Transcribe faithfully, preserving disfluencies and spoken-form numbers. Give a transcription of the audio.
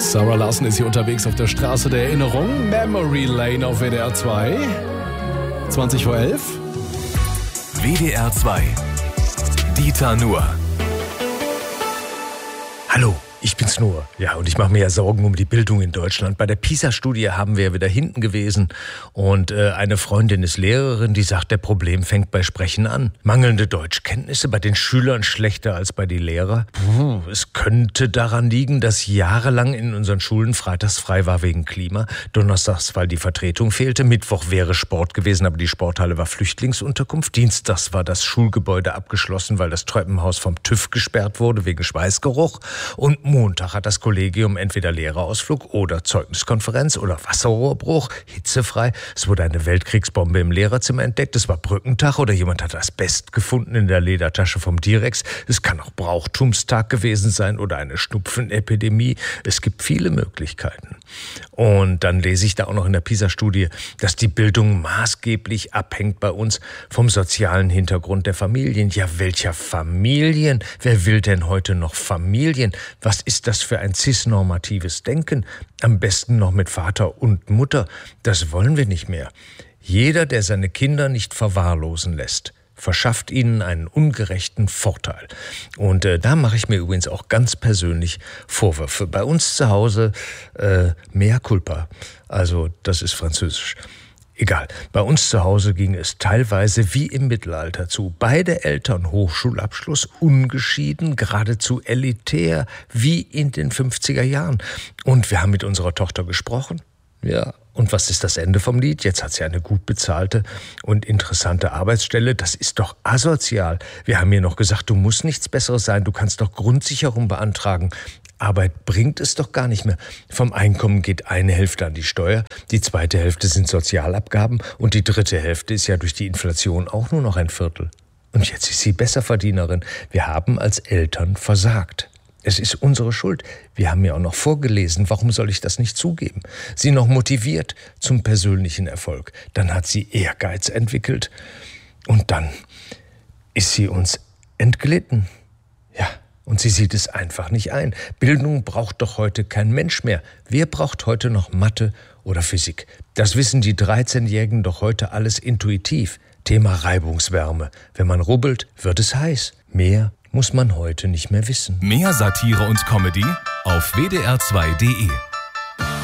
Sarah Larsen ist hier unterwegs auf der Straße der Erinnerung. Memory Lane auf W D R zwei. zwanzig vor elf. W D R zwei. Dieter Nuhr. Hallo, ich bin's nur. Ja, und ich mache mir ja Sorgen um die Bildung in Deutschland. Bei der PISA-Studie haben wir ja wieder hinten gewesen. Und äh, eine Freundin ist Lehrerin, die sagt, der Problem fängt bei Sprechen an. Mangelnde Deutschkenntnisse bei den Schülern schlechter als bei den Lehrern. Puh, es könnte daran liegen, dass jahrelang in unseren Schulen freitags frei war wegen Klima, donnerstags, weil die Vertretung fehlte, Mittwoch wäre Sport gewesen, aber die Sporthalle war Flüchtlingsunterkunft, dienstags war das Schulgebäude abgeschlossen, weil das Treppenhaus vom TÜV gesperrt wurde wegen Schweißgeruch, und Montag hat das Kollegium entweder Lehrerausflug oder Zeugniskonferenz oder Wasserrohrbruch, hitzefrei. Es wurde eine Weltkriegsbombe im Lehrerzimmer entdeckt. Es war Brückentag oder jemand hat Asbest gefunden in der Ledertasche vom Direx. Es kann auch Brauchtumstag gewesen sein oder eine Schnupfenepidemie. Es gibt viele Möglichkeiten. Und dann lese ich da auch noch in der PISA-Studie, dass die Bildung maßgeblich abhängt bei uns vom sozialen Hintergrund der Familien. Ja, welcher Familien? Wer will denn heute noch Familien? Was ist das für ein cis-normatives Denken? Am besten noch mit Vater und Mutter. Das wollen wir nicht mehr. Jeder, der seine Kinder nicht verwahrlosen lässt, verschafft ihnen einen ungerechten Vorteil. Und äh, da mache ich mir übrigens auch ganz persönlich Vorwürfe. Bei uns zu Hause äh, mea culpa. Also das ist Französisch. Egal, bei uns zu Hause ging es teilweise wie im Mittelalter zu. Beide Eltern Hochschulabschluss, ungeschieden, geradezu elitär, wie in den fünfziger Jahren. Und wir haben mit unserer Tochter gesprochen. Ja, und was ist das Ende vom Lied? Jetzt hat sie eine gut bezahlte und interessante Arbeitsstelle. Das ist doch asozial. Wir haben ihr noch gesagt, du musst nichts Besseres sein, du kannst doch Grundsicherung beantragen. Arbeit bringt es doch gar nicht mehr. Vom Einkommen geht eine Hälfte an die Steuer, die zweite Hälfte sind Sozialabgaben und die dritte Hälfte ist ja durch die Inflation auch nur noch ein Viertel. Und jetzt ist sie Besserverdienerin. Wir haben als Eltern versagt. Es ist unsere Schuld. Wir haben ja auch noch vorgelesen. Warum soll ich das nicht zugeben? Sie noch motiviert zum persönlichen Erfolg. Dann hat sie Ehrgeiz entwickelt. Und dann ist sie uns entglitten. Ja, und sie sieht es einfach nicht ein. Bildung braucht doch heute kein Mensch mehr. Wer braucht heute noch Mathe oder Physik? Das wissen die dreizehnjährigen doch heute alles intuitiv. Thema Reibungswärme. Wenn man rubbelt, wird es heiß. Mehr muss man heute nicht mehr wissen. Mehr Satire und Comedy auf W D R zwei punkt de.